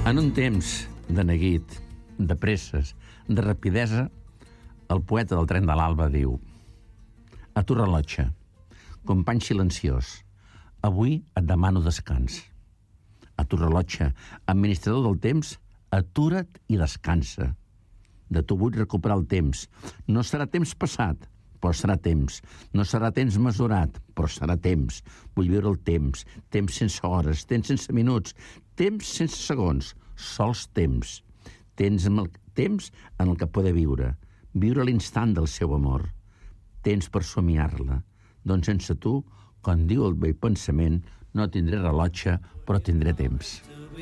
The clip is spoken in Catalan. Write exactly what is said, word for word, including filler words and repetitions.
En un temps de neguit, de presses, de rapidesa, el poeta del tren de l'alba diu: a tu rellotge, company silenciós, avui et demano descans. A tu rellotge, administrador del temps, atura't i descansa. De tu vull recuperar el temps. No serà temps passat, però serà temps. No serà temps mesurat, però serà temps. Vull viure el temps. Temps sense hores, temps sense minuts, temps sense segons, sols temps. Temps amb el temps en el que poder viure. Viure l'instant del seu amor. Temps per somiar-la. Doncs sense tu, com diu el vell pensament, no tindré rellotge, però tindré temps.